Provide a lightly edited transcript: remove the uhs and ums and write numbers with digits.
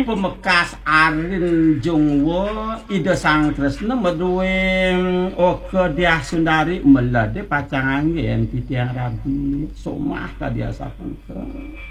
Pemekas Arin Jongwo Ida Sang Kresna meduwe Oke Diah Sundari melade pacangan yen titiang rabi somah ka dia saputra